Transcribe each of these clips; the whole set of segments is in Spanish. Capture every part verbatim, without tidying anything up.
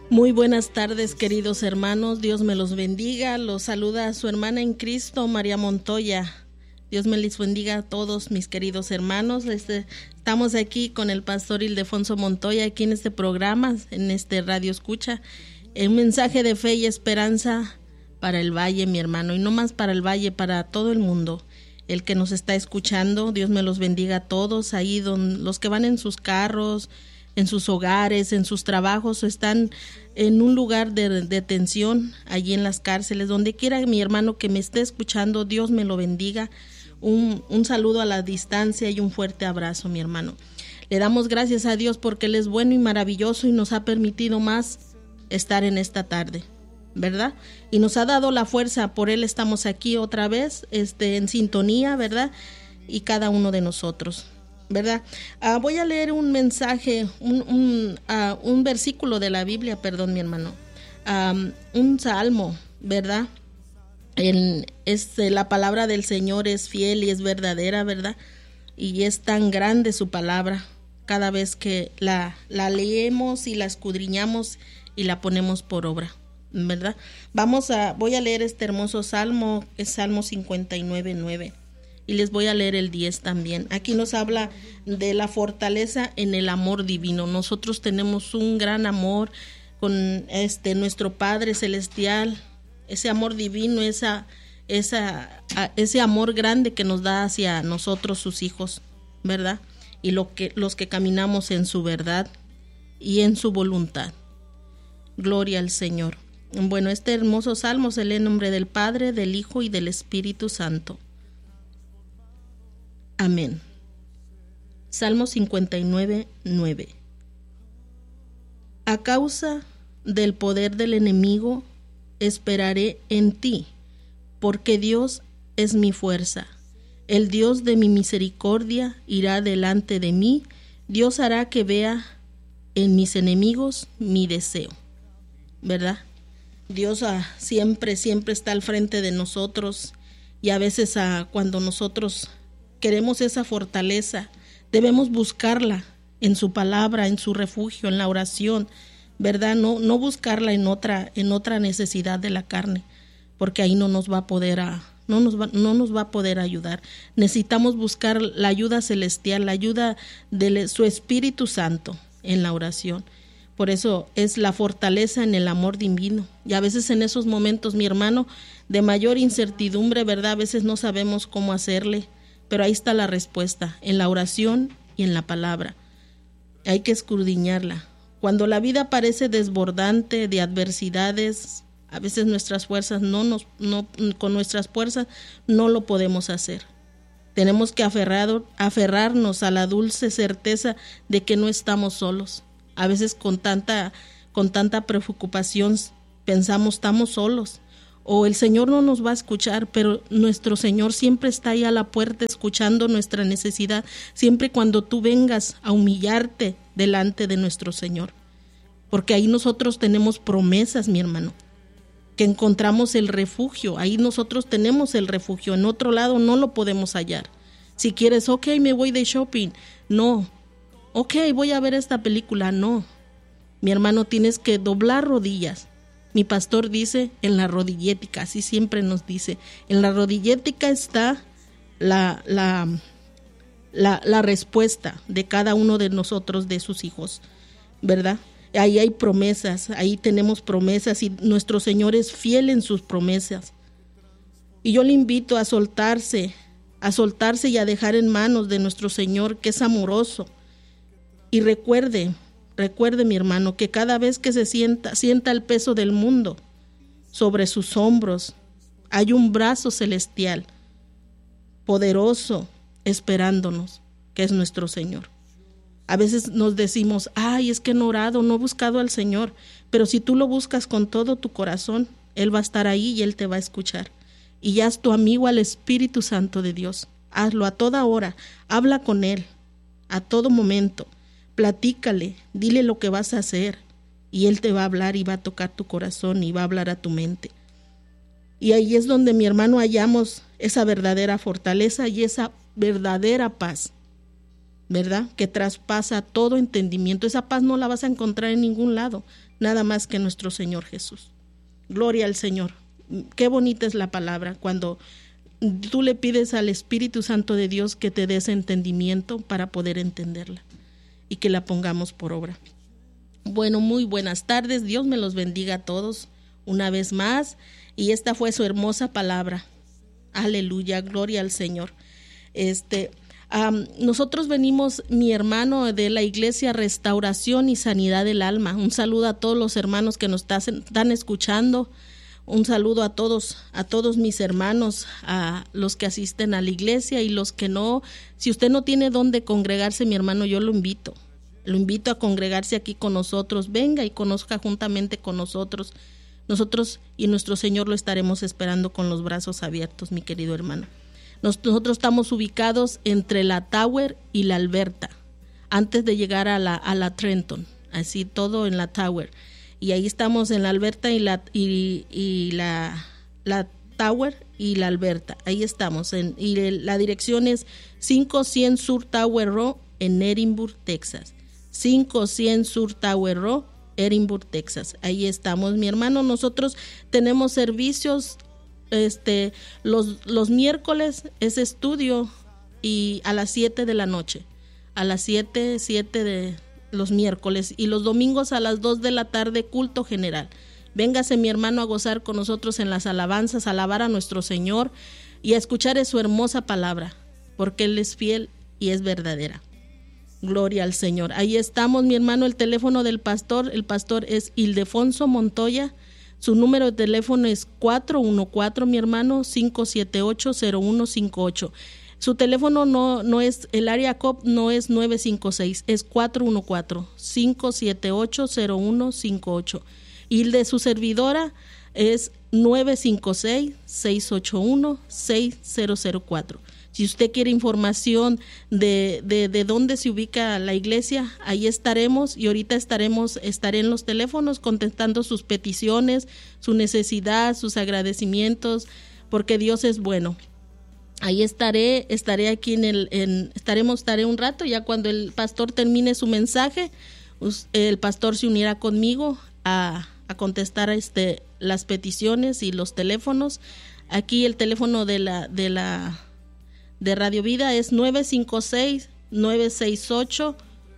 Muy buenas tardes, queridos hermanos. Dios me los bendiga. Los saluda su hermana en Cristo, María Montoya. Dios me les bendiga a todos mis queridos hermanos. Este, estamos aquí con el pastor Ildefonso Montoya, aquí en este programa, en este Radio Escucha. Un mensaje de fe y esperanza para el Valle, mi hermano, y no más para el Valle, para todo el mundo. El que nos está escuchando, Dios me los bendiga a todos, ahí don, los que van en sus carros, en sus hogares, en sus trabajos, están en un lugar de detención, allí en las cárceles, donde quiera mi hermano que me esté escuchando, Dios me lo bendiga. Un, un saludo a la distancia y un fuerte abrazo, mi hermano. Le damos gracias a Dios porque Él es bueno y maravilloso y nos ha permitido más estar en esta tarde, ¿verdad? Y nos ha dado la fuerza, por Él estamos aquí otra vez, este, en sintonía, ¿verdad? Y cada uno de nosotros, ¿verdad? Uh, voy a leer un mensaje, un, un, uh, un versículo de la Biblia, perdón, mi hermano, um, un salmo, ¿verdad? En, este, la palabra del Señor es fiel y es verdadera, ¿verdad? Y es tan grande su palabra, cada vez que la, la leemos y la escudriñamos y la ponemos por obra, ¿verdad? Vamos a, voy a leer este hermoso salmo, es Salmo cincuenta y nueve, nueve. Y les voy a leer el diez también. Aquí nos habla de la fortaleza en el amor divino. Nosotros tenemos un gran amor con este nuestro Padre Celestial, ese amor divino, esa, esa, ese amor grande que nos da hacia nosotros, sus hijos, ¿verdad? Y lo que, los que caminamos en su verdad y en su voluntad. Gloria al Señor. Bueno, este hermoso salmo se lee en nombre del Padre, del Hijo y del Espíritu Santo. Amén. Salmo cincuenta y nueve, nueve. A causa del poder del enemigo, esperaré en ti, porque Dios es mi fuerza. El Dios de mi misericordia irá delante de mí. Dios hará que vea en mis enemigos mi deseo. ¿Verdad? Dios ah, siempre, siempre está al frente de nosotros, y a veces ah, cuando nosotros queremos esa fortaleza, debemos buscarla en su palabra, en su refugio, en la oración, ¿verdad? No, no buscarla en otra, en otra necesidad de la carne, porque ahí no nos va a poder, a, no nos va, no nos va a poder ayudar. Necesitamos buscar la ayuda celestial, la ayuda de su Espíritu Santo en la oración. Por eso es la fortaleza en el amor divino. Y a veces en esos momentos, mi hermano, de mayor incertidumbre, ¿verdad? A veces no sabemos cómo hacerle. Pero ahí está la respuesta, en la oración y en la palabra. Hay que escudriñarla. Cuando la vida parece desbordante de adversidades, a veces nuestras fuerzas no nos, no, con nuestras fuerzas no lo podemos hacer. Tenemos que aferrar, aferrarnos a la dulce certeza de que no estamos solos. A veces con tanta, con tanta preocupación pensamos estamos solos. O el Señor no nos va a escuchar, pero nuestro Señor siempre está ahí a la puerta escuchando nuestra necesidad, siempre cuando tú vengas a humillarte delante de nuestro Señor. Porque ahí nosotros tenemos promesas, mi hermano, que encontramos el refugio, ahí nosotros tenemos el refugio, en otro lado no lo podemos hallar. Si quieres, ok, me voy de shopping, no, ok, voy a ver esta película, no. Mi hermano, tienes que doblar rodillas. Mi pastor dice en la rodillética, así siempre nos dice, en la rodillética está la, la, la, la respuesta de cada uno de nosotros, de sus hijos, ¿verdad? Ahí hay promesas, ahí tenemos promesas y nuestro Señor es fiel en sus promesas. Y yo le invito a soltarse, a soltarse y a dejar en manos de nuestro Señor, que es amoroso. Y recuerde, Recuerde, mi hermano, que cada vez que se sienta, sienta el peso del mundo sobre sus hombros, hay un brazo celestial, poderoso, esperándonos, que es nuestro Señor. A veces nos decimos, ay, es que no he orado, no he buscado al Señor, pero si tú lo buscas con todo tu corazón, Él va a estar ahí y Él te va a escuchar. Y ya es tu amigo al Espíritu Santo de Dios. Hazlo a toda hora, habla con Él, a todo momento. Platícale, dile lo que vas a hacer y Él te va a hablar y va a tocar tu corazón y va a hablar a tu mente. Y ahí es donde, mi hermano, hallamos esa verdadera fortaleza y esa verdadera paz. ¿verdad? Que traspasa todo entendimiento. Esa paz no la vas a encontrar en ningún lado, nada más que en nuestro Señor Jesús. Gloria al Señor. Qué bonita es la palabra cuando tú le pides al Espíritu Santo de Dios que te dé ese entendimiento para poder entenderla y que la pongamos por obra. Bueno, muy buenas tardes. Dios me los bendiga a todos una vez más. Y esta fue su hermosa palabra. Aleluya, gloria al Señor. Este, um, nosotros venimos, mi hermano, de la Iglesia Restauración y Sanidad del Alma. Un saludo a todos los hermanos que nos están escuchando. Un saludo a todos, a todos mis hermanos, a los que asisten a la iglesia y los que no. Si usted no tiene dónde congregarse, mi hermano, yo lo invito. Lo invito a congregarse aquí con nosotros. Venga y conozca juntamente con nosotros. Nosotros y nuestro Señor lo estaremos esperando con los brazos abiertos, mi querido hermano. Nosotros estamos ubicados entre la Tower y la Alberta, antes de llegar a la, a la Trenton, así todo en la Tower. Y ahí estamos en la Alberta y la y, y la, la Tower y la Alberta. Ahí estamos. En, y la dirección es cinco cien Sur Tower Road en Edinburgh, Texas. cinco cien Sur Tower Road, Edinburgh, Texas. Ahí estamos, mi hermano. Nosotros tenemos servicios este los, los miércoles es estudio y a las siete de la noche. A las siete, siete de los miércoles, y los domingos a las dos de la tarde culto general. Véngase, mi hermano, a gozar con nosotros en las alabanzas, a alabar a nuestro Señor y a escuchar su hermosa palabra, porque Él es fiel y es verdadera. Gloria al Señor. Ahí estamos, mi hermano. El teléfono del pastor, el pastor es Ildefonso Montoya. Su número de teléfono es cuatro uno cuatro, mi hermano, cinco siete ocho, cero uno cinco ocho. Su teléfono no, no es, el área C O P no es nueve cinco seis, es cuatro uno cuatro, cinco siete ocho, cero uno cinco ocho. Y el de su servidora es nueve cinco seis, seis ocho uno, seis cero cero cuatro. Si usted quiere información de, de, de dónde se ubica la iglesia, ahí estaremos, y ahorita estaremos, estaré en los teléfonos contestando sus peticiones, su necesidad, sus agradecimientos, porque Dios es bueno. Ahí estaré, estaré aquí en el, en, estaremos, estaré un rato, ya cuando el pastor termine su mensaje, el pastor se unirá conmigo a, a contestar este, las peticiones y los teléfonos. Aquí el teléfono de la, de la, de Radio Vida es nueve cinco seis, nueve seis ocho,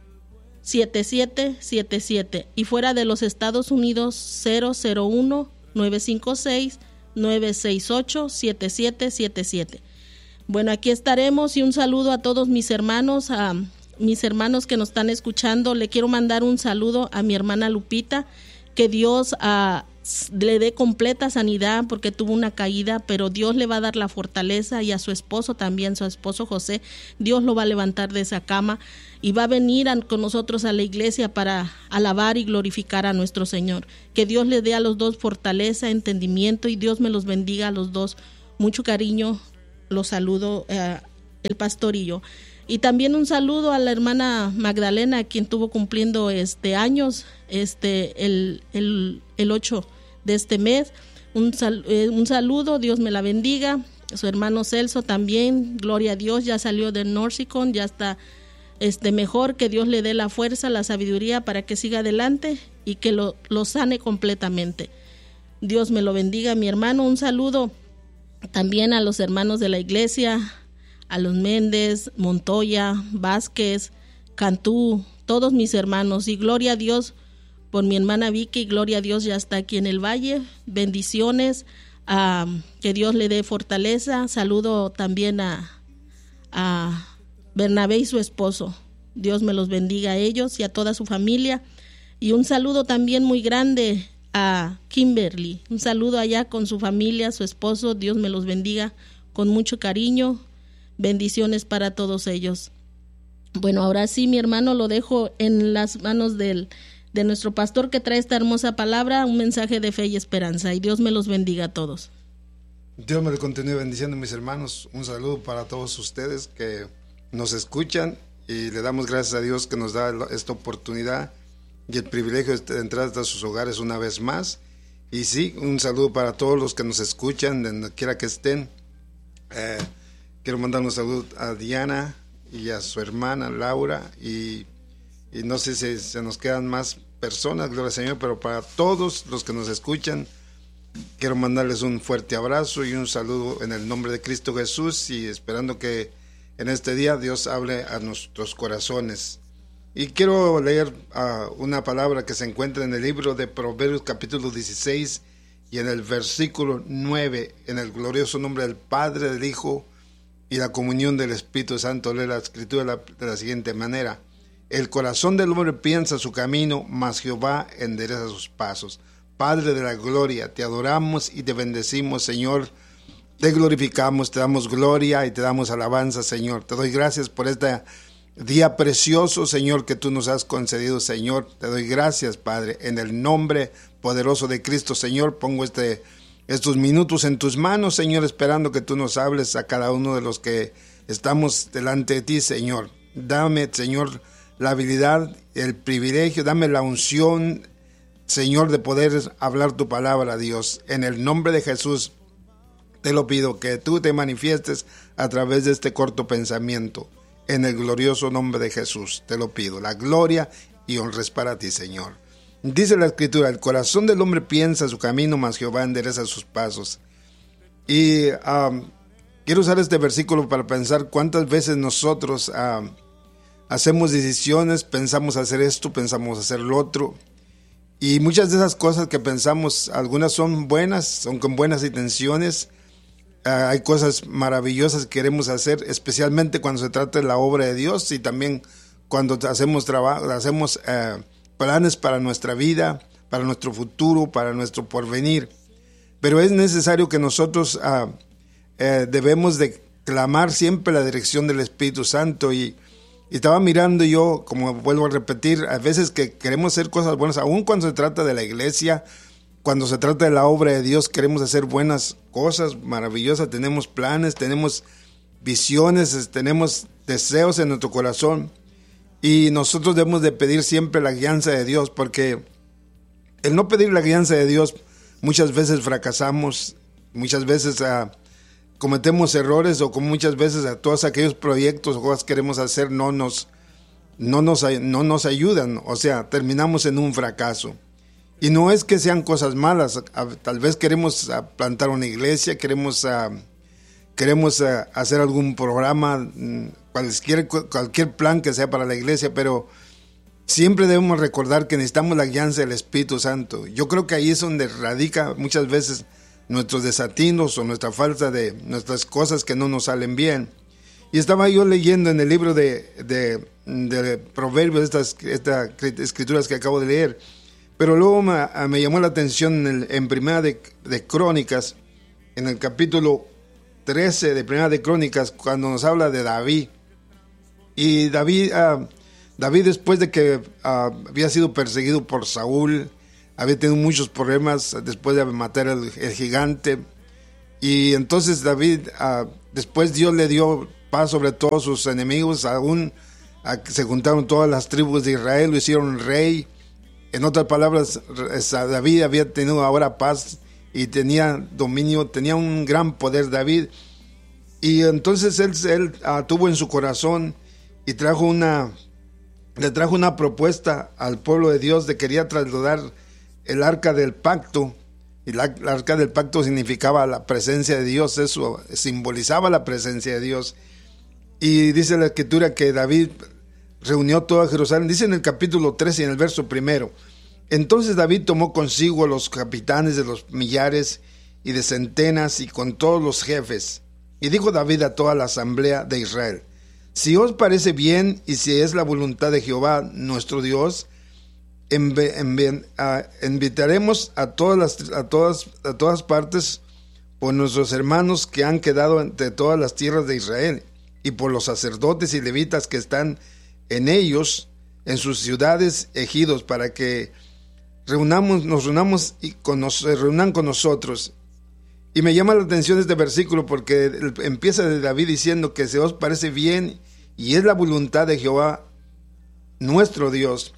siete siete siete siete, y fuera de los Estados Unidos cero cero uno, nueve cinco seis, nueve seis ocho, siete siete siete siete. Bueno, aquí estaremos, y un saludo a todos mis hermanos, a mis hermanos que nos están escuchando. Le quiero mandar un saludo a mi hermana Lupita, que Dios uh, le dé completa sanidad porque tuvo una caída, pero Dios le va a dar la fortaleza, y a su esposo también, su esposo José, Dios lo va a levantar de esa cama y va a venir a, con nosotros a la iglesia para alabar y glorificar a nuestro Señor. Que Dios le dé a los dos fortaleza, entendimiento, y Dios me los bendiga a los dos. Mucho cariño. Los saludo, eh, el pastor y yo. Y también un saludo a la hermana Magdalena, quien tuvo cumpliendo este años este el, el, el ocho de este mes. Un, sal, eh, un saludo, Dios me la bendiga. Su hermano Celso también, gloria a Dios, ya salió del Norsicon, ya está este, mejor. Que Dios le dé la fuerza, la sabiduría para que siga adelante y que lo, lo sane completamente. Dios me lo bendiga, mi hermano. Un saludo también a los hermanos de la iglesia, a los Méndez, Montoya, Vázquez, Cantú, todos mis hermanos, y gloria a Dios por mi hermana Vicky, gloria a Dios, ya está aquí en el valle. Bendiciones, uh, que Dios le dé fortaleza. Saludo también a, a Bernabé y su esposo. Dios me los bendiga a ellos y a toda su familia. Y un saludo también muy grande a Kimberly, un saludo allá con su familia, su esposo. Dios me los bendiga con mucho cariño. Bendiciones para todos ellos. Bueno, ahora sí, mi hermano, lo dejo en las manos del, de nuestro pastor, que trae esta hermosa palabra, un mensaje de fe y esperanza, y Dios me los bendiga a todos. Dios me lo continúe bendiciendo, mis hermanos. Un saludo para todos ustedes que nos escuchan, y le damos gracias a Dios que nos da esta oportunidad y el privilegio de entrar hasta sus hogares una vez más. Y sí, un saludo para todos los que nos escuchan, donde quiera que estén. Eh, quiero mandar un saludo a Diana, y a su hermana Laura, y, y no sé si se nos quedan más personas, gloria al Señor, pero para todos los que nos escuchan, quiero mandarles un fuerte abrazo y un saludo en el nombre de Cristo Jesús, y esperando que en este día Dios hable a nuestros corazones. Y quiero leer uh, una palabra que se encuentra en el libro de Proverbios capítulo dieciséis y en el versículo nueve, en el glorioso nombre del Padre, del Hijo y la comunión del Espíritu Santo. Lee la escritura de la, de la siguiente manera: el corazón del hombre piensa su camino, mas Jehová endereza sus pasos. Padre de la gloria, te adoramos y te bendecimos, Señor. Te glorificamos, te damos gloria y te damos alabanza, Señor. Te doy gracias por este día precioso, Señor, que tú nos has concedido, Señor. Te doy gracias, Padre, en el nombre poderoso de Cristo, Señor. Pongo este, estos minutos en tus manos, Señor, esperando que tú nos hables a cada uno de los que estamos delante de ti, Señor. Dame, Señor, la habilidad, el privilegio, dame la unción, Señor, de poder hablar tu palabra, Dios. En el nombre de Jesús te lo pido, que tú te manifiestes a través de este corto pensamiento. En el glorioso nombre de Jesús te lo pido. La gloria y honra es para ti, Señor. Dice la Escritura: el corazón del hombre piensa su camino, mas Jehová endereza sus pasos. Y um, quiero usar este versículo para pensar cuántas veces nosotros uh, hacemos decisiones, pensamos hacer esto, pensamos hacer lo otro. Y muchas de esas cosas que pensamos, algunas son buenas, son con buenas intenciones. Uh, hay cosas maravillosas que queremos hacer, especialmente cuando se trata de la obra de Dios, y también cuando hacemos trabajo, hacemos uh, planes para nuestra vida, para nuestro futuro, para nuestro porvenir. Pero es necesario que nosotros uh, uh, debemos de clamar siempre la dirección del Espíritu Santo. Y, y estaba mirando yo, como vuelvo a repetir, a veces que queremos hacer cosas buenas, aun cuando se trata de la iglesia. Cuando se trata de la obra de Dios, queremos hacer buenas cosas maravillosas, tenemos planes, tenemos visiones, tenemos deseos en nuestro corazón, y nosotros debemos de pedir siempre la guianza de Dios, porque el no pedir la guianza de Dios, muchas veces fracasamos, muchas veces uh, cometemos errores, o como muchas veces a todos aquellos proyectos o cosas que queremos hacer no nos, no nos, no nos ayudan, o sea, terminamos en un fracaso. Y no es que sean cosas malas, tal vez queremos plantar una iglesia, queremos, uh, queremos uh, hacer algún programa, cualquier, cualquier plan que sea para la iglesia, pero siempre debemos recordar que necesitamos la guianza del Espíritu Santo. Yo creo que ahí es donde radica muchas veces nuestros desatinos o nuestra falta de nuestras cosas que no nos salen bien. Y estaba yo leyendo en el libro de, de, de Proverbios, estas, estas escrituras que acabo de leer. Pero luego me, me llamó la atención en, el, en Primera de, de Crónicas, en el capítulo trece de Primera de Crónicas, cuando nos habla de David. Y David, uh, David después de que uh, había sido perseguido por Saúl, había tenido muchos problemas después de matar al el gigante. Y entonces David, uh, después Dios le dio paz sobre todos sus enemigos, aún uh, se juntaron todas las tribus de Israel, lo hicieron rey. En otras palabras, David había tenido ahora paz y tenía dominio, tenía un gran poder David. Y entonces él, él uh, tuvo en su corazón y trajo una, le trajo una propuesta al pueblo de Dios de quería trasladar el arca del pacto. Y la, el arca del pacto significaba la presencia de Dios, eso simbolizaba la presencia de Dios. Y dice la escritura que David reunió toda Jerusalén, dice en el capítulo trece y en el verso primero: entonces David tomó consigo a los capitanes de los millares y de centenas y con todos los jefes, y dijo David a toda la asamblea de Israel: si os parece bien y si es la voluntad de Jehová nuestro Dios, envi envi a, invitaremos a todas las a todas a todas partes por nuestros hermanos que han quedado entre todas las tierras de Israel, y por los sacerdotes y levitas que están en ellos, en sus ciudades, ejidos, para que reunamos, nos reunamos y con nos, reúnan con nosotros. Y me llama la atención este versículo porque empieza de David diciendo que si os parece bien y es la voluntad de Jehová nuestro Dios.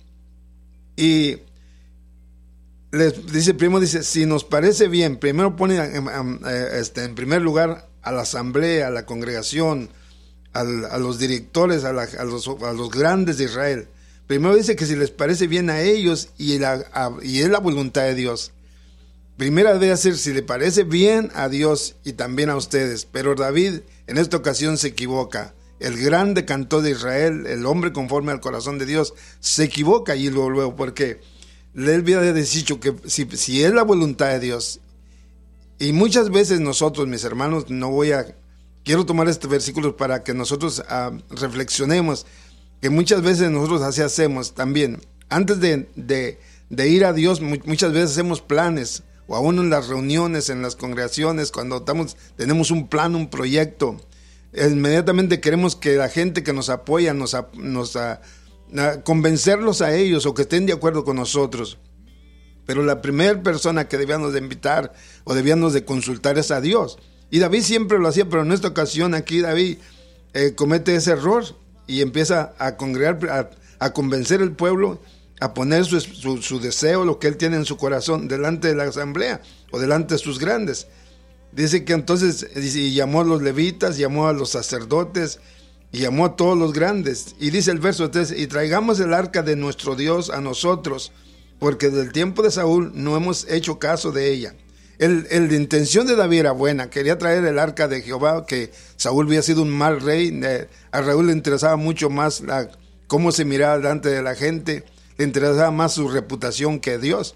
Y les dice, primero dice, si nos parece bien, primero pone en, en, este, en primer lugar a la asamblea, a la congregación, a, a los directores, a, la, a, los, a los grandes de Israel. Primero dice que si les parece bien a ellos y, la, a, y es la voluntad de Dios. Primera debe ser si le parece bien a Dios y también a ustedes. Pero David en esta ocasión se equivoca. El grande cantor de Israel, el hombre conforme al corazón de Dios, se equivoca y luego, luego porque le había dicho que si, si es la voluntad de Dios, y muchas veces nosotros, mis hermanos, no voy a, quiero tomar este versículo para que nosotros uh, reflexionemos, que muchas veces nosotros así hacemos también, antes de, de, de ir a Dios, muchas veces hacemos planes, o aún en las reuniones, en las congregaciones, cuando estamos, tenemos un plan, un proyecto, inmediatamente queremos que la gente que nos apoya, nos, nos a, a convencerlos a ellos o que estén de acuerdo con nosotros. Pero la primera persona que debíamos de invitar o debíamos de consultar es a Dios. Y David siempre lo hacía, pero en esta ocasión aquí David eh, comete ese error y empieza a congregar, a, a convencer al pueblo, a poner su, su, su deseo, lo que él tiene en su corazón, delante de la asamblea o delante de sus grandes. Dice que entonces y llamó a los levitas, llamó a los sacerdotes y llamó a todos los grandes. Y dice el verso tres, y traigamos el arca de nuestro Dios a nosotros, porque desde el tiempo de Saúl no hemos hecho caso de ella. El, el, la intención de David era buena, quería traer el arca de Jehová, que Saúl había sido un mal rey. A Saúl le interesaba mucho más la, cómo se miraba delante de la gente, le interesaba más su reputación que Dios,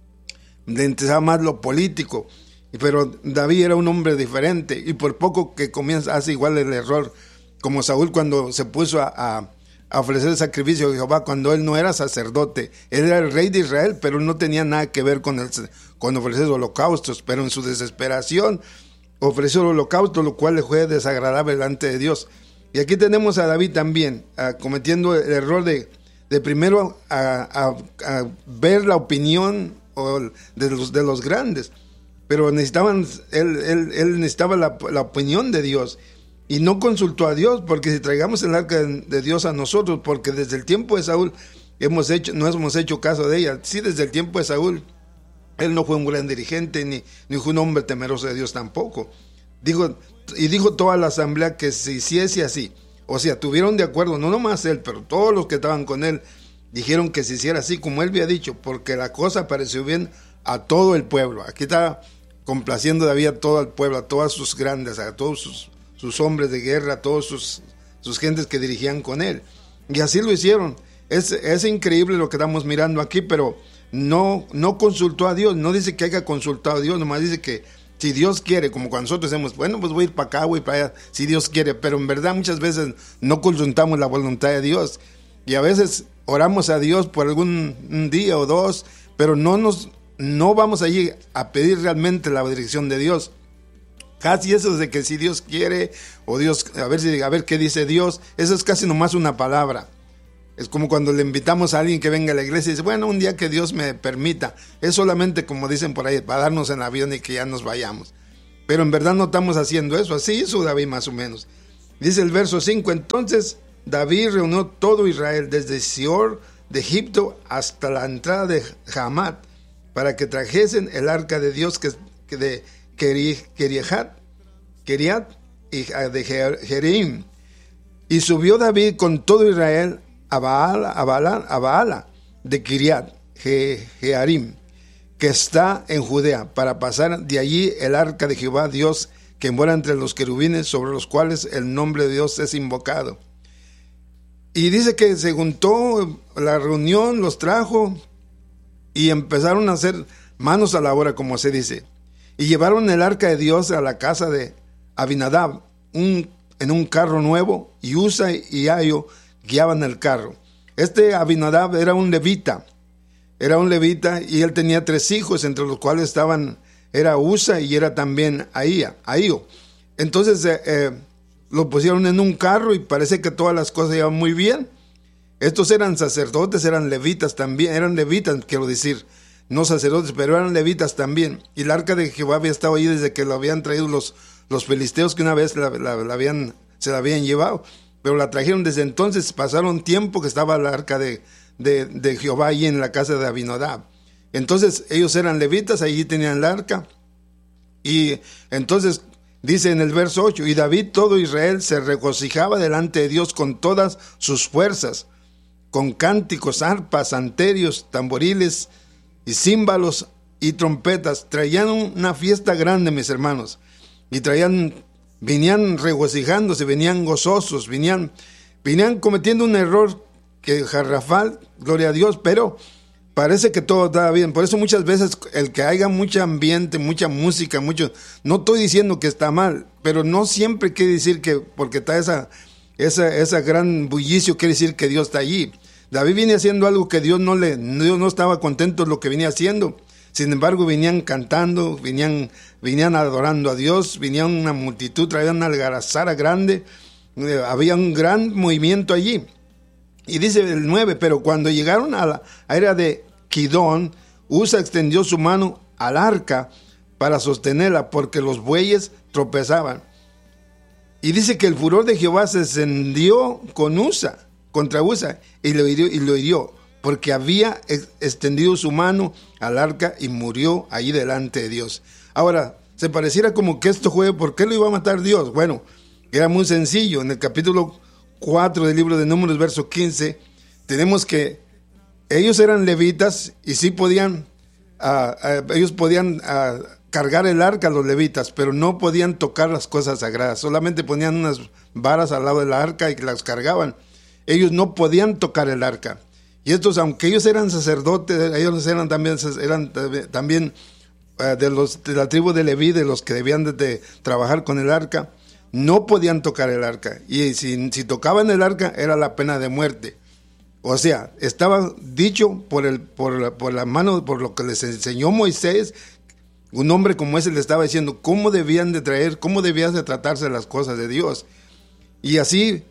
le interesaba más lo político. Pero David era un hombre diferente y por poco que comienza, hace igual el error como Saúl cuando se puso a, a, a ofrecer el sacrificio de Jehová cuando él no era sacerdote. Él era el rey de Israel, pero no tenía nada que ver con, el, con ofrecer holocaustos, pero en su desesperación ofreció el holocausto, lo cual le fue desagradable delante de Dios. Y aquí tenemos a David también a, cometiendo el error de, de primero a, a, a ver la opinión o de, los, de los grandes. Pero necesitaban, él, él, él necesitaba la, la opinión de Dios y no consultó a Dios, porque si traigamos el arca de, de Dios a nosotros, porque desde el tiempo de Saúl hemos hecho, no hemos hecho caso de ella. Sí, desde el tiempo de Saúl, él no fue un gran dirigente ni, ni fue un hombre temeroso de Dios tampoco. Dijo, y dijo toda la asamblea que se hiciese así. O sea, tuvieron de acuerdo, no nomás él, pero todos los que estaban con él dijeron que se hiciera así como él había dicho, porque la cosa pareció bien a todo el pueblo. Aquí está complaciendo David a todo el pueblo, a todas sus grandes, a todos sus, sus hombres de guerra, a todos sus, sus gentes que dirigían con él. Y así lo hicieron. Es, es increíble lo que estamos mirando aquí, pero no, no consultó a Dios. No dice que haya consultado a Dios, nomás dice que si Dios quiere, como cuando nosotros decimos, bueno, pues voy a ir para acá, voy para allá, si Dios quiere. Pero en verdad muchas veces no consultamos la voluntad de Dios. Y a veces oramos a Dios por algún un día o dos, pero no nos... no vamos allí a pedir realmente la dirección de Dios. Casi eso de que si Dios quiere, o Dios, a ver, si, a ver qué dice Dios, eso es casi nomás una palabra. Es como cuando le invitamos a alguien que venga a la iglesia y dice, bueno, un día que Dios me permita. Es solamente, como dicen por ahí, para darnos en avión y que ya nos vayamos. Pero en verdad no estamos haciendo eso. Así hizo David más o menos. Dice el verso cinco, entonces David reunió todo Israel, desde Sior de Egipto hasta la entrada de Hamat, para que trajesen el arca de Dios que, que de Keriat, Keriat y de Jerim. Y subió David con todo Israel a Baala, a Baala, a Baala de Kiriat Jearim, que está en Judea, para pasar de allí el arca de Jehová Dios, que mora entre los querubines, sobre los cuales el nombre de Dios es invocado. Y dice que se juntó la reunión, los trajo y empezaron a hacer manos a la obra, como se dice. Y llevaron el arca de Dios a la casa de Abinadab, un, en un carro nuevo, y Usa y Ayo guiaban el carro. Este Abinadab era un levita, era un levita, y él tenía tres hijos, entre los cuales estaban, era Usa y era también Aía, Aío. Entonces eh, eh, lo pusieron en un carro y parece que todas las cosas iban muy bien. Estos eran sacerdotes, eran levitas también, eran levitas, quiero decir, no sacerdotes, pero eran levitas también. Y el arca de Jehová había estado ahí desde que lo habían traído los, los filisteos, que una vez la, la, la habían, se la habían llevado. Pero la trajeron desde entonces, pasaron tiempo que estaba el arca de, de, de Jehová ahí en la casa de Abinadab. Entonces ellos eran levitas, allí tenían el arca. Y entonces Dice en el verso ocho, y David todo Israel se regocijaba delante de Dios con todas sus fuerzas, con cánticos, arpas, santerios, tamboriles y címbalos y trompetas. Traían una fiesta grande, mis hermanos, y traían, venían regocijándose, venían gozosos, venían, venían cometiendo un error que garrafal, gloria a Dios, pero parece que todo estaba bien. Por eso muchas veces el que haya mucho ambiente, mucha música, mucho, no estoy diciendo que está mal, pero no siempre quiere decir que porque está esa, esa, esa gran bullicio, quiere decir que Dios está allí. David viene haciendo algo que Dios no le, Dios no estaba contento de lo que venía haciendo. Sin embargo, venían cantando, venían, venían adorando a Dios, venían una multitud, traían una algarazara grande, eh, había un gran movimiento allí. Y dice el nueve, pero cuando llegaron a la era de Kidón, Usa extendió su mano al arca para sostenerla, porque los bueyes tropezaban. Y dice que el furor de Jehová se encendió con Usa, contra Usa, y lo hirió, y lo hirió, porque había extendido su mano al arca y murió allí delante de Dios. Ahora, se pareciera como que esto fue, ¿por qué lo iba a matar Dios? Bueno, era muy sencillo. En el capítulo cuatro del libro de Números, verso quince, tenemos que ellos eran levitas y sí podían, uh, uh, ellos podían uh, cargar el arca, los levitas, pero no podían tocar las cosas sagradas. Solamente ponían unas varas al lado del arca y las cargaban. Ellos no podían tocar el arca. Y estos, aunque ellos eran sacerdotes, ellos eran también, eran también uh, de, los, de la tribu de Leví, de los que debían de, de trabajar con el arca, no podían tocar el arca. Y si, si tocaban el arca, era la pena de muerte. O sea, estaba dicho por, el, por, la, por la mano, por lo que les enseñó Moisés, un hombre como ese le estaba diciendo cómo debían de traer, cómo debían de tratarse las cosas de Dios. Y así,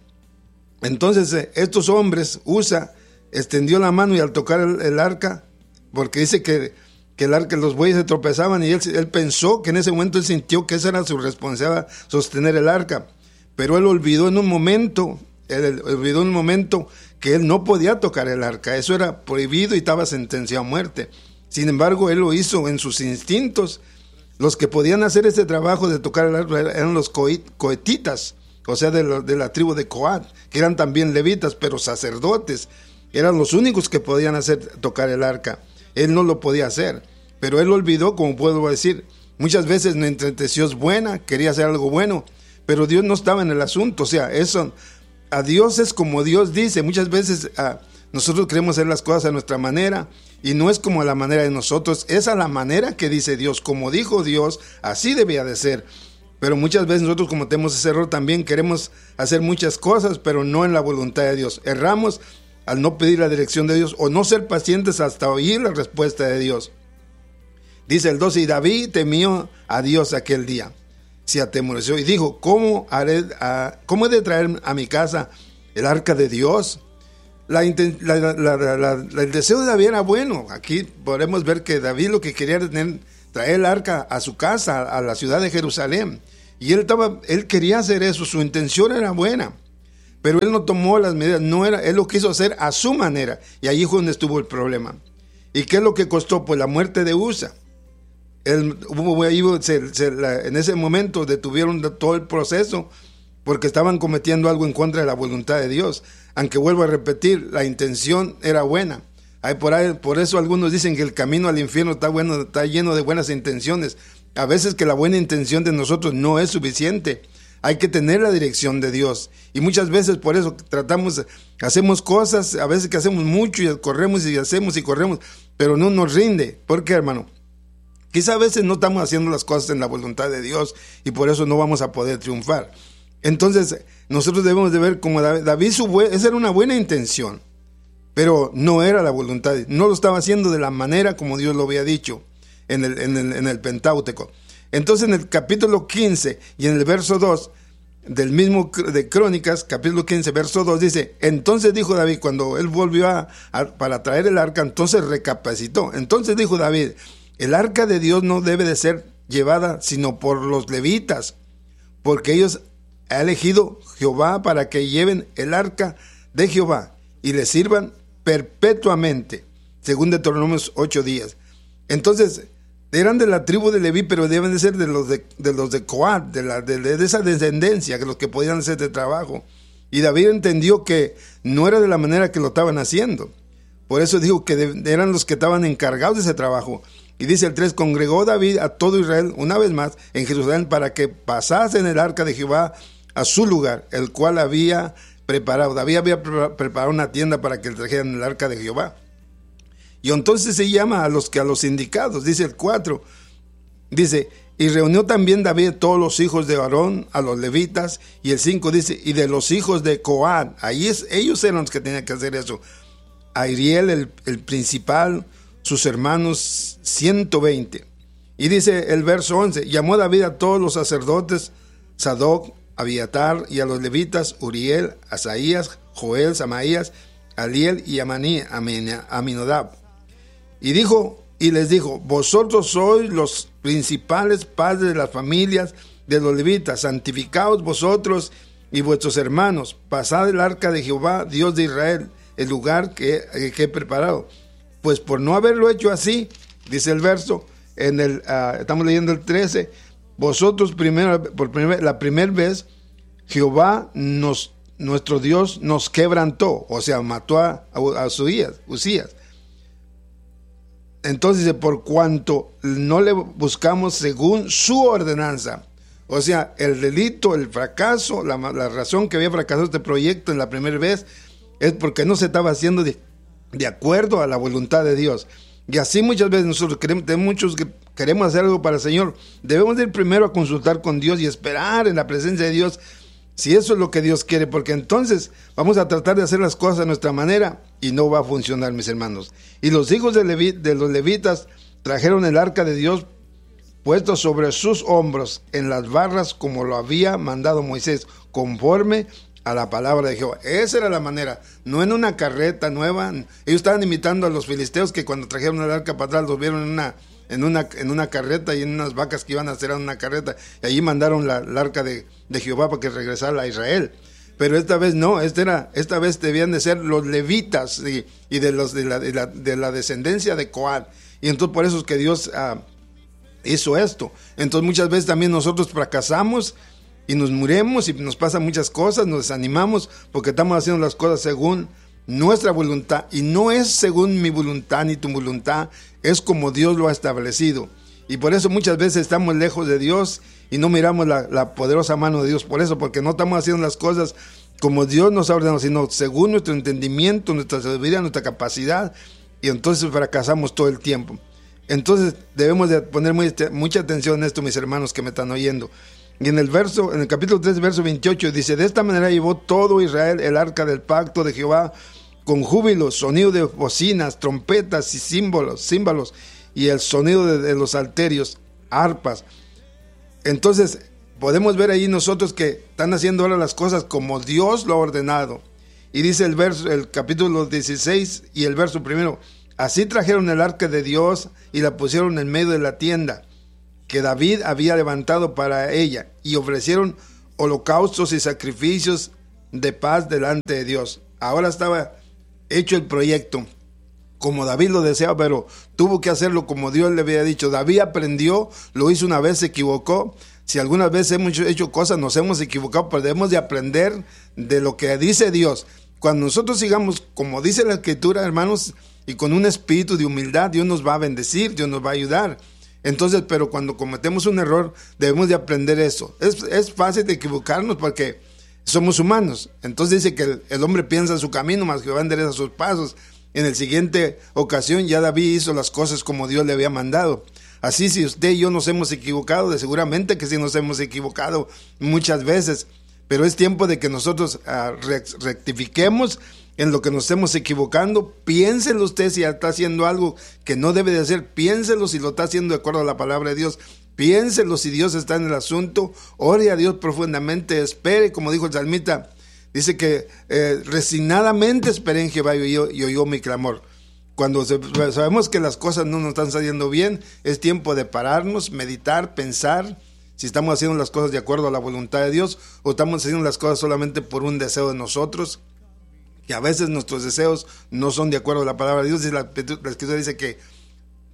entonces estos hombres, Usa, extendió la mano y al tocar el, el arca, porque dice que, que el arca, los bueyes se tropezaban, y él, él pensó que en ese momento él sintió que esa era su responsabilidad, sostener el arca. Pero él olvidó en un momento, él olvidó en un momento que él no podía tocar el arca. Eso era prohibido y estaba sentenciado a muerte. Sin embargo, él lo hizo en sus instintos. Los que podían hacer ese trabajo de tocar el arca eran los cohetitas, o sea, de, lo, de la tribu de Coat, que eran también levitas, pero sacerdotes. Eran los únicos que podían hacer tocar el arca. Él no lo podía hacer, pero él olvidó, como puedo decir. Muchas veces nuestra intención es buena, quería hacer algo bueno, pero Dios no estaba en el asunto. O sea, eso, a Dios es como Dios dice. Muchas veces a, nosotros queremos hacer las cosas a nuestra manera, y no es como a la manera de nosotros, es a la manera que dice Dios. Como dijo Dios, así debía de ser. Pero muchas veces nosotros cometemos ese error también, queremos hacer muchas cosas, pero no en la voluntad de Dios. Erramos al no pedir la dirección de Dios, o no ser pacientes hasta oír la respuesta de Dios. Dice el doce, y David temió a Dios aquel día, se atemorizó y dijo, ¿cómo, haré a, ¿cómo he de traer a mi casa el arca de Dios? La, la, la, la, la, la, el deseo de David era bueno. Aquí podemos ver que David lo que quería era tener, traer el arca a su casa, a la ciudad de Jerusalén. Y él, estaba, él quería hacer eso, su intención era buena. Pero él no tomó las medidas, no era, él lo quiso hacer a su manera, y allí fue donde estuvo el problema. ¿Y qué es lo que costó? Pues la muerte de Usa. Él, se, se, la, en ese momento detuvieron todo el proceso, porque estaban cometiendo algo en contra de la voluntad de Dios. Aunque vuelvo a repetir, la intención era buena. Hay por, ahí, por eso algunos dicen que el camino al infierno está, bueno, está lleno de buenas intenciones. A veces que la buena intención de nosotros no es suficiente. Hay que tener la dirección de Dios. Y muchas veces por eso tratamos, hacemos cosas, a veces que hacemos mucho y corremos y hacemos y corremos, pero no nos rinde. ¿Por qué, hermano? Quizá a veces no estamos haciendo las cosas en la voluntad de Dios y por eso no vamos a poder triunfar. Entonces, nosotros debemos de ver como David, David su, esa era una buena intención, pero no era la voluntad. No lo estaba haciendo de la manera como Dios lo había dicho en el, en el, en el Pentateuco. Entonces en el capítulo quince y en el verso dos del mismo de Crónicas, capítulo quince, verso dos, dice, entonces dijo David, cuando él volvió a, a, para traer el arca, entonces recapacitó. Entonces dijo David, el arca de Dios no debe de ser llevada sino por los levitas, porque ellos ha elegido Jehová para que lleven el arca de Jehová y le sirvan perpetuamente, según Deuteronomios ocho días. Entonces, eran de la tribu de Leví, pero deben de ser de los de, de los de Coat, de, la, de, de esa descendencia, que los que podían hacer de trabajo. Y David entendió que no era de la manera que lo estaban haciendo. Por eso dijo que de, eran los que estaban encargados de ese trabajo. Y dice el tres, congregó David a todo Israel una vez más en Jerusalén para que pasasen el arca de Jehová a su lugar, el cual había preparado. David había preparado una tienda para que trajeran el arca de Jehová. Y entonces se llama a los que a los indicados, dice el cuatro, dice, y reunió también David todos los hijos de Aarón, a los levitas, y el cinco dice, y de los hijos de Coat, ahí es, ellos eran los que tenían que hacer eso, a Iriel el, el principal, sus hermanos ciento veinte. Y dice el verso once, llamó David a todos los sacerdotes, Sadoc, Abiatar, y a los levitas, Uriel, Asaías, Joel, Samaías, Aliel y Amaní, Aminadab. Y dijo, y les dijo, vosotros sois los principales padres de las familias de los levitas, santificaos vosotros y vuestros hermanos, pasad el arca de Jehová, Dios de Israel, el lugar que, que he preparado. Pues por no haberlo hecho así, dice el verso, en el, uh, estamos leyendo el trece, vosotros primero, por primer, la primera vez, Jehová, nos, nuestro Dios, nos quebrantó, o sea, mató a, a, a Usías, Usías. Entonces, por cuanto no le buscamos según su ordenanza, o sea, el delito, el fracaso, la, la razón que había fracasado este proyecto en la primera vez, es porque no se estaba haciendo de, de acuerdo a la voluntad de Dios. Y así muchas veces nosotros queremos, muchos que queremos hacer algo para el Señor, debemos ir primero a consultar con Dios y esperar en la presencia de Dios, si eso es lo que Dios quiere, porque entonces vamos a tratar de hacer las cosas a nuestra manera y no va a funcionar, mis hermanos. Y los hijos de, Levi, de los levitas trajeron el arca de Dios puesto sobre sus hombros en las barras como lo había mandado Moisés, conforme a la palabra de Jehová. Esa era la manera, no en una carreta nueva. Ellos estaban imitando a los filisteos que cuando trajeron el arca para atrás los vieron en una, en una, en una carreta y en unas vacas que iban a hacer en una carreta, y allí mandaron la, el arca de, de Jehová para que regresara a Israel. Pero esta vez no, esta, era, esta vez debían de ser los levitas y, y de, los, de, la, de, la, de la descendencia de Coat. Y entonces por eso es que Dios uh, hizo esto. Entonces muchas veces también nosotros fracasamos y nos muremos y nos pasan muchas cosas, nos desanimamos porque estamos haciendo las cosas según nuestra voluntad, y no es según mi voluntad ni tu voluntad, es como Dios lo ha establecido. Y por eso muchas veces estamos lejos de Dios y no miramos la, la poderosa mano de Dios, por eso, porque no estamos haciendo las cosas como Dios nos ha ordenado, sino según nuestro entendimiento, nuestra sabiduría, nuestra capacidad, y entonces fracasamos todo el tiempo. Entonces debemos de poner muy, mucha atención en esto, mis hermanos que me están oyendo. Y en el verso, en el capítulo tres, verso veintiocho, dice, de esta manera llevó todo Israel el arca del pacto de Jehová con júbilo, sonido de bocinas, trompetas y címbalos, címbalos y el sonido de, de los salterios, arpas. Entonces podemos ver ahí nosotros que están haciendo ahora las cosas como Dios lo ha ordenado. Y dice el verso, el capítulo dieciséis y el verso primero, así trajeron el arca de Dios y la pusieron en medio de la tienda que David había levantado para ella, y ofrecieron holocaustos y sacrificios de paz delante de Dios. Ahora estaba hecho el proyecto como David lo deseaba, pero tuvo que hacerlo como Dios le había dicho. David aprendió, lo hizo una vez, se equivocó. Si algunas veces hemos hecho cosas, nos hemos equivocado, pero debemos de aprender de lo que dice Dios. Cuando nosotros sigamos como dice la Escritura, hermanos, y con un espíritu de humildad, Dios nos va a bendecir, Dios nos va a ayudar. Entonces, pero cuando cometemos un error, debemos de aprender eso. Es, es fácil de equivocarnos porque somos humanos. Entonces dice que el, el hombre piensa en su camino, mas Jehová endereza sus pasos. En la siguiente ocasión ya David hizo las cosas como Dios le había mandado. Así, si usted y yo nos hemos equivocado, de seguramente que sí nos hemos equivocado muchas veces, pero es tiempo de que nosotros uh, rectifiquemos en lo que nos estemos equivocando. Piénselo usted si está haciendo algo que no debe de hacer, piénselo si lo está haciendo de acuerdo a la palabra de Dios, piénselo si Dios está en el asunto, ore a Dios profundamente, espere, como dijo el salmista, dice que eh, resignadamente esperé en Jehová y oyó, y oyó mi clamor. Cuando se, sabemos que las cosas no nos están saliendo bien, es tiempo de pararnos, meditar, pensar si estamos haciendo las cosas de acuerdo a la voluntad de Dios o estamos haciendo las cosas solamente por un deseo de nosotros, que a veces nuestros deseos no son de acuerdo a la palabra de Dios. Y la, la Escritura dice que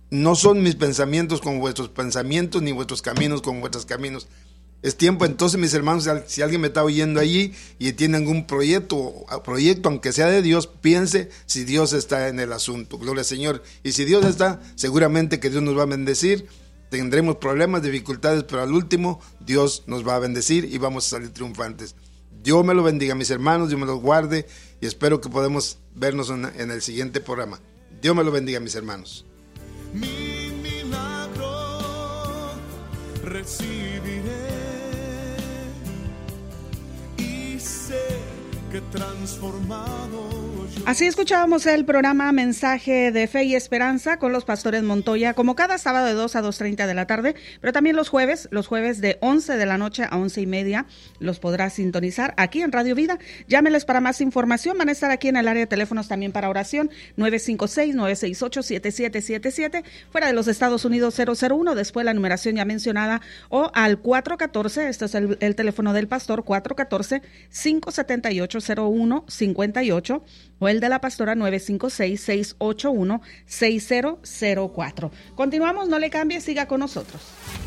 no son mis pensamientos como vuestros pensamientos, ni vuestros caminos como vuestros caminos. Es tiempo entonces, mis hermanos, si alguien me está oyendo allí y tiene algún proyecto, proyecto aunque sea de Dios, piense si Dios está en el asunto. Gloria al Señor. Y si Dios está, seguramente que Dios nos va a bendecir. Tendremos problemas, dificultades, pero al último Dios nos va a bendecir y vamos a salir triunfantes. Dios me lo bendiga, mis hermanos, Dios me los guarde y espero que podamos vernos en, en el siguiente programa. Dios me lo bendiga, mis hermanos. Mi milagro recibiré y sé que transformado. Así escuchábamos el programa Mensaje de Fe y Esperanza con los pastores Montoya, como cada sábado de dos a dos treinta de la tarde, pero también los jueves, los jueves de once de la noche a once y media, los podrás sintonizar aquí en Radio Vida. Llámeles para más información, van a estar aquí en el área de teléfonos también para oración, nueve cinco seis, nueve seis ocho, siete siete siete siete, fuera de los Estados Unidos cero cero uno, después la numeración ya mencionada, o al cuatro uno cuatro, este es el, el teléfono del pastor, cuatro uno cuatro, cinco siete ocho, cero uno cinco ocho, o el de la pastora nueve cinco seis, seis ocho uno, seis cero cero cuatro. Continuamos, no le cambie, siga con nosotros.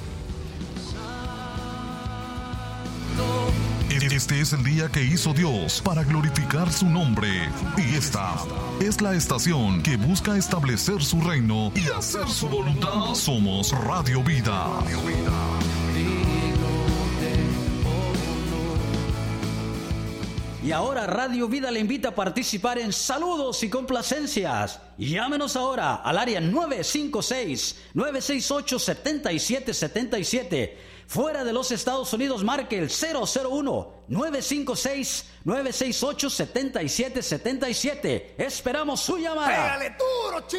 Este es el día que hizo Dios para glorificar su nombre. Y esta es la estación que busca establecer su reino y hacer su voluntad. Somos Radio Vida. Radio Vida. Y ahora Radio Vida le invita a participar en saludos y complacencias. Llámenos ahora al área nueve cinco seis, nueve seis ocho, siete siete siete siete. Fuera de los Estados Unidos, marque el cero cero uno, nueve cinco seis, nueve seis ocho, siete siete siete siete. Esperamos su llamada. ¡Pégale duro, chico!